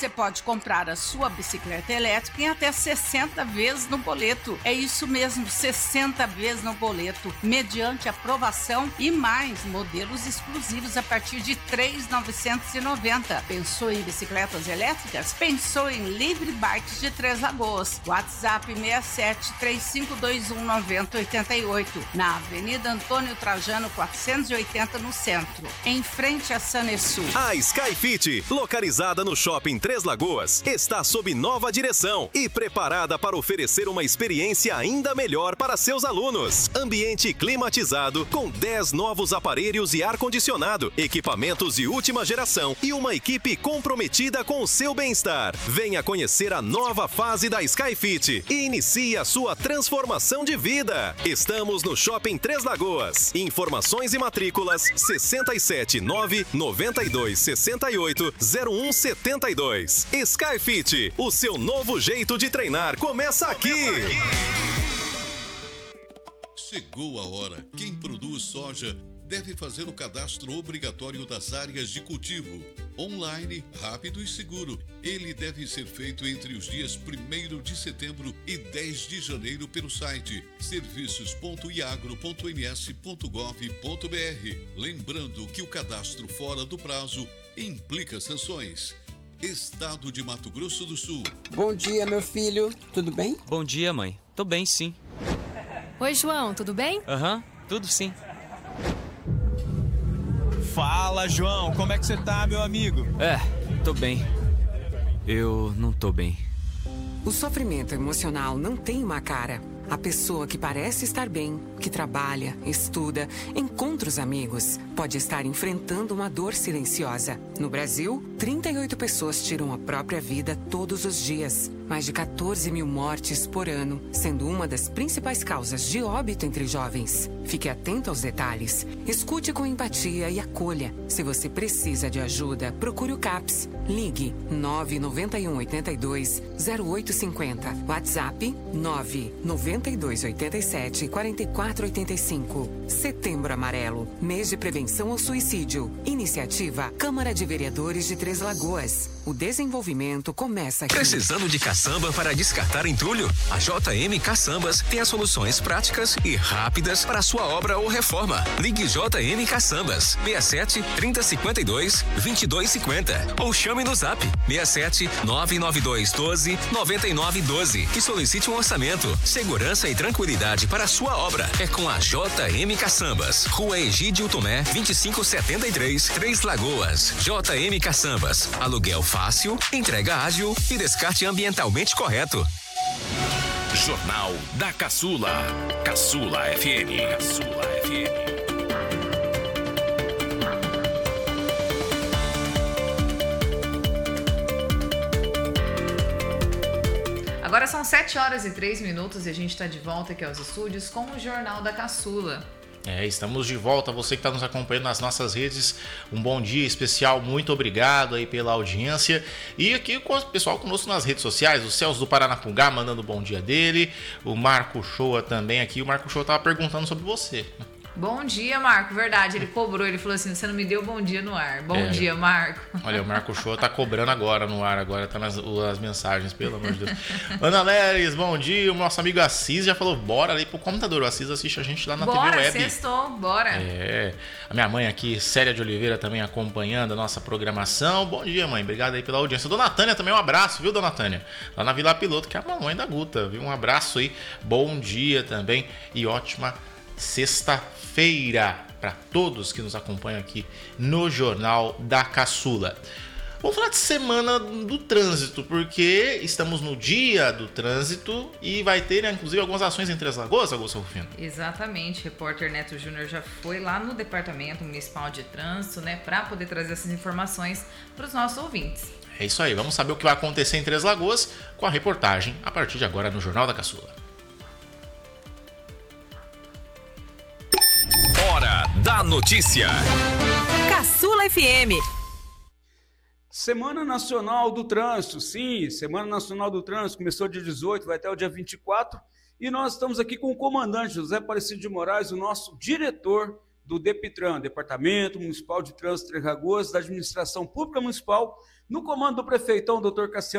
você pode comprar a sua bicicleta elétrica em até 60 vezes no boleto. É isso mesmo, 60 vezes no boleto, mediante aprovação e mais modelos exclusivos a partir de R$ 3.990. Pensou em bicicletas elétricas? Pensou em Livre Bikes de Três Lagoas. WhatsApp 67 3521 9088, na Avenida Antônio Trajano 480, no centro, em frente a Sanesul. A Skyfit, localizada no Shopping Três Lagoas, está sob nova direção e preparada para oferecer uma experiência ainda melhor para seus alunos. Ambiente climatizado, com 10 novos aparelhos e ar-condicionado, equipamentos de última geração e uma equipe comprometida com o seu bem-estar. Venha conhecer a nova fase da Skyfit e inicie a sua transformação de vida. Estamos no Shopping Três Lagoas. Informações e matrículas 67 9 92 68 0172. Skyfit, o seu novo jeito de treinar começa aqui. Chegou a hora. Quem produz soja deve fazer o cadastro obrigatório das áreas de cultivo. Online, rápido e seguro. Ele deve ser feito entre os dias 1º de setembro e 10 de janeiro pelo site serviços.iagro.ms.gov.br. Lembrando que o cadastro fora do prazo implica sanções. Estado de Mato Grosso do Sul. Bom dia, meu filho. Tudo bem? Bom dia, mãe. Tô bem, sim. Oi, João. Tudo bem? Aham, tudo sim. Fala, João. Como é que você tá, meu amigo? Tô bem. Eu não tô bem. O sofrimento emocional não tem uma cara. A pessoa que parece estar bem, que trabalha, estuda, encontra os amigos, pode estar enfrentando uma dor silenciosa. No Brasil, 38 pessoas tiram a própria vida todos os dias. Mais de 14 mil mortes por ano, sendo uma das principais causas de óbito entre jovens. Fique atento aos detalhes. Escute com empatia e acolha. Se você precisa de ajuda, procure o CAPS. Ligue 991 82 0850. WhatsApp 992 87 44 85. Setembro Amarelo, mês de prevenção ao suicídio. Iniciativa Câmara de Vereadores de Três Lagoas. O desenvolvimento começa aqui. Precisando de caçamba para descartar entulho? A JM Caçambas tem as soluções práticas e rápidas para sua obra ou reforma. Ligue JM Caçambas 67 3052 2250 ou chame no Zap 67 992 12 9912 e solicite um orçamento. Segurança e tranquilidade para a sua obra é com a JM Caçambas. Rua Egídio Tomé 2573, Três Lagoas. JM Caçambas. Aluguel fácil, entrega ágil e descarte ambientalmente correto. Jornal da Caçula. Caçula FM. Caçula FM. Agora são 7h03 e a gente está de volta aqui aos estúdios com o Jornal da Caçula. Estamos de volta. Você que está nos acompanhando nas nossas redes, um bom dia especial, muito obrigado aí pela audiência. E aqui com o pessoal conosco nas redes sociais, o Celso do Paranapungá mandando o bom dia dele, o Marco Shoa também aqui. O Marco Shoa estava perguntando sobre você. Bom dia, Marco, verdade, ele cobrou, ele falou assim, você não me deu bom dia no ar. Bom dia, Marco. Olha, o Marco Show tá cobrando agora no ar, agora tá nas mensagens, pelo amor de Deus. Ana Leres, bom dia, o nosso amigo Assis já falou, bora ali pro computador, o Assis assiste a gente lá na TV Web. Bora, sextou, bora. A minha mãe aqui, Célia de Oliveira, também acompanhando a nossa programação. Bom dia, mãe, obrigado aí pela audiência. Dona Tânia também, um abraço, viu, Dona Tânia? Lá na Vila Piloto, que é a mamãe da Guta, viu? Um abraço aí, bom dia também e ótima sexta-feira para todos que nos acompanham aqui no Jornal da Caçula. Vamos falar de Semana do Trânsito, porque estamos no Dia do Trânsito e vai ter, inclusive, algumas ações em Três Lagoas, Augusto Rufino. Exatamente, o repórter Neto Júnior já foi lá no Departamento Municipal de Trânsito, para poder trazer essas informações para os nossos ouvintes. É isso aí, vamos saber o que vai acontecer em Três Lagoas com a reportagem a partir de agora no Jornal da Caçula. Hora da notícia. Caçula FM. Semana Nacional do Trânsito, sim, Semana Nacional do Trânsito, começou dia 18, vai até o dia 24, e nós estamos aqui com o comandante José Aparecido de Moraes, o nosso diretor do DEPITRAN, Departamento Municipal de Trânsito de Três Lagoas, da Administração Pública Municipal, no comando do prefeitão, Dr. Cassiano